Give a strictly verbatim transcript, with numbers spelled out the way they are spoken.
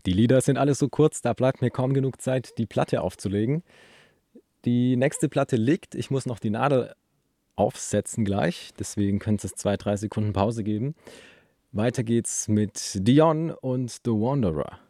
Die Lieder sind alle so kurz, da bleibt mir kaum genug Zeit, die Platte aufzulegen. Die nächste Platte liegt, ich muss noch die Nadel aufsetzen gleich, deswegen könnte es zwei, drei Sekunden Pause geben. Weiter geht's mit Dion und The Wanderer.